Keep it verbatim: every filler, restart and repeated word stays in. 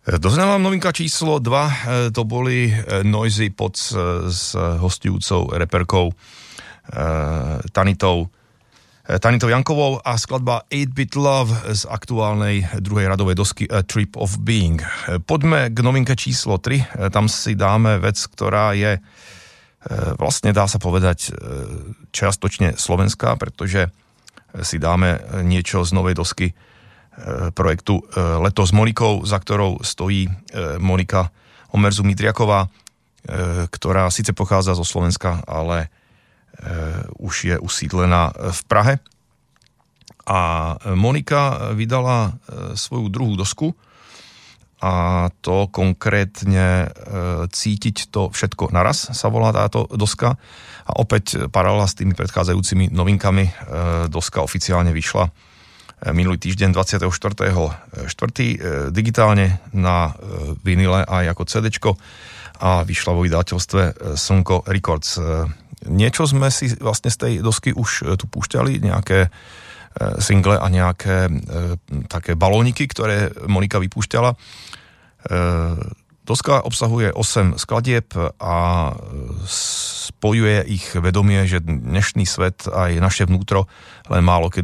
Doznávam novinka číslo dva, to boli Noisy Pods s hostujúcou reperkou Tanitou, Tanitou Jankovou a skladba eight bit Love z aktuálnej druhej radovej dosky A Trip of Being. Poďme k novinke číslo tri, tam si dáme vec, ktorá je vlastne, dá sa povedať, čiastočne slovenská, pretože si dáme niečo z novej dosky projektu Leto s Monikou, za ktorou stojí Monika Omerzu Mitriaková, ktorá síce pochádza zo Slovenska, ale už je usídlená v Prahe. A Monika vydala svoju druhú dosku, a to konkrétne Cítiť to všetko naraz sa volá táto doska. A opäť paralela s tými predchádzajúcimi novinkami doska oficiálne vyšla minulý týždeň dvadsiateho štvrtého štvrtého digitálne na vinile aj ako cédečko a vyšla vo vydateľstve Slnko Records. Niečo sme si vlastne z tej dosky už tu púšťali, nejaké single a nejaké také balóniky, ktoré Monika vypúšťala. Doska obsahuje osem skladieb a spojuje ich vedomie, že dnešný svet aj naše vnútro len málo kedy